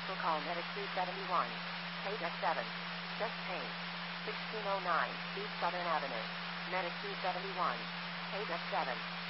cancel call Medic 271. Paid F7. Just paid. 1609 East Southern Avenue. Medic 271. Paid F7.